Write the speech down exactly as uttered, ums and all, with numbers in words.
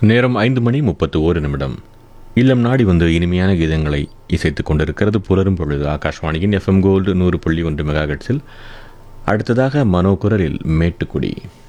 நேரம் ஐந்து மணி முப்பத்து ஓரு நிமிடம். இல்லம் நாடி வந்து இனிமையான கீதங்களை இசைத்துக் கொண்டிருக்கிறது புலரும் பொழுது ஆகாஷ்வாணியின் எஃப்எம் கோல்டு நூறு புள்ளி ஒன்று மெகாஹெட்ஸில். அடுத்ததாக மனோகுரலில் மேட்டுக்குடி.